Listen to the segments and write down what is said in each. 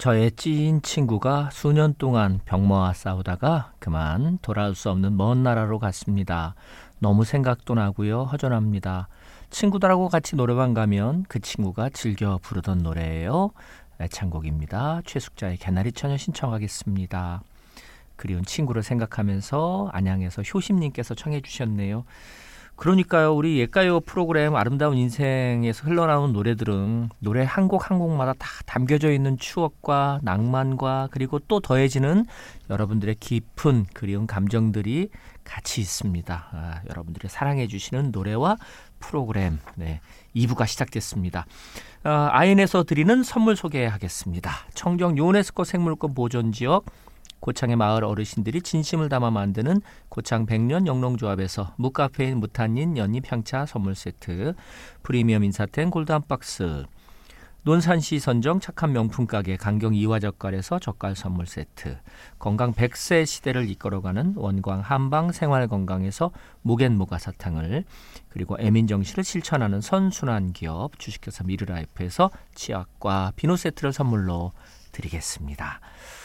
저의 찐 친구가 수년 동안 병마와 싸우다가 그만 돌아올 수 없는 먼 나라로 갔습니다. 너무 생각도 나고요. 허전합니다. 친구들하고 같이 노래방 가면 그 친구가 즐겨 부르던 노래예요. 애창곡입니다. 최숙자의 개나리 처녀 신청하겠습니다. 그리운 친구를 생각하면서 안양에서 효심님께서 청해 주셨네요. 그러니까요. 우리 옛가요 프로그램 아름다운 인생에서 흘러나온 노래들은 노래 한 곡 한 곡마다 다 담겨져 있는 추억과 낭만과 그리고 또 더해지는 여러분들의 깊은 그리운 감정들이 같이 있습니다. 여러분들이 사랑해 주시는 노래와 프로그램 2부가 시작됐습니다. 아인에서 드리는 선물 소개하겠습니다. 청정 유네스코 생물권 보존지역 고창의 마을 어르신들이 진심을 담아 만드는 고창 백년 영농조합에서 무카페인 무탄닌 연잎 향차 선물 세트, 프리미엄 인사템 골드 한 박스, 논산시 선정 착한 명품 가게 강경 이화젓갈에서 젓갈 선물 세트, 건강 100세 시대를 이끌어가는 원광 한방 생활건강에서 무겐무가 사탕을, 그리고 애민정시를 실천하는 선순환 기업 주식회사 미르라이프에서 치약과 비누 세트를 선물로 드리겠습니다.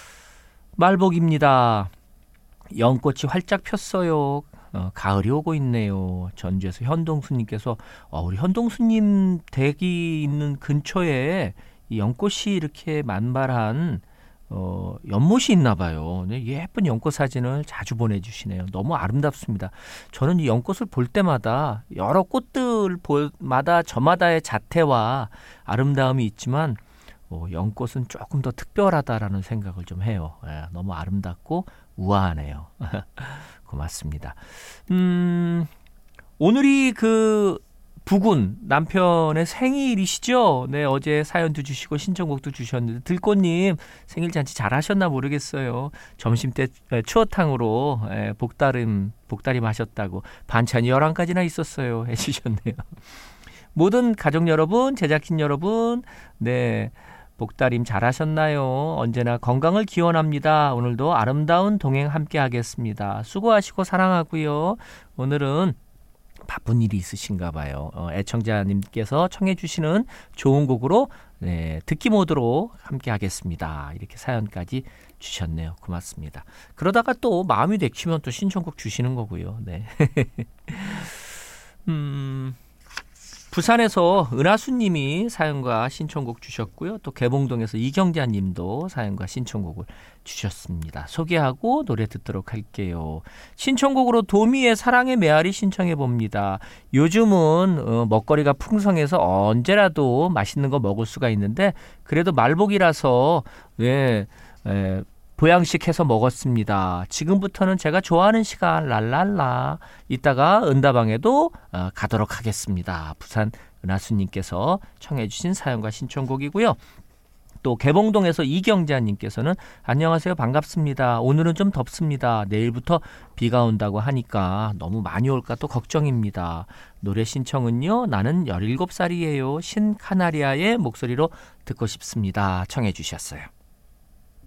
말복입니다. 연꽃이 활짝 폈어요. 가을이 오고 있네요. 전주에서 현동수님께서 우리 현동수님 댁이 있는 근처에 이 연꽃이 이렇게 만발한 연못이 있나 봐요. 예쁜 연꽃 사진을 자주 보내주시네요. 너무 아름답습니다. 저는 이 연꽃을 볼 때마다 여러 꽃들마다 저마다의 자태와 아름다움이 있지만 연꽃은 조금 더 특별하다라는 생각을 좀 해요. 너무 아름답고 우아하네요. 고맙습니다. 오늘이 그 부군 남편의 생일이시죠? 네, 어제 사연도 주시고 신청곡도 주셨는데 들꽃님 생일잔치 잘하셨나 모르겠어요. 점심때 추어탕으로 복다림 하셨다고 반찬이 11가지나 있었어요 해주셨네요. 모든 가족 여러분, 제작진 여러분, 복다림 잘하셨나요? 언제나 건강을 기원합니다. 오늘도 아름다운 동행 함께 하겠습니다. 수고하시고 사랑하고요. 오늘은 바쁜 일이 있으신가 봐요. 애청자님께서 청해 주시는 좋은 곡으로 듣기 모드로 함께 하겠습니다. 이렇게 사연까지 주셨네요. 고맙습니다. 그러다가 또 마음이 내키면 또 신청곡 주시는 거고요. 네. 부산에서 은하수님이 사연과 신청곡 주셨고요. 또 개봉동에서 이경자님도 사연과 신청곡을 주셨습니다. 소개하고 노래 듣도록 할게요. 신청곡으로 도미의 사랑의 메아리 신청해 봅니다. 요즘은 먹거리가 풍성해서 언제라도 맛있는 거 먹을 수가 있는데 그래도 말복이라서 보양식 해서 먹었습니다. 지금부터는 제가 좋아하는 시간 랄랄라. 이따가 은다방에도 가도록 하겠습니다. 부산 은하수님께서 청해 주신 사연과 신청곡이고요. 또 개봉동에서 이경자님께서는 안녕하세요. 반갑습니다. 오늘은 좀 덥습니다. 내일부터 비가 온다고 하니까 너무 많이 올까 또 걱정입니다. 노래 신청은요. 나는 17살이에요. 신카나리아의 목소리로 듣고 싶습니다. 청해 주셨어요.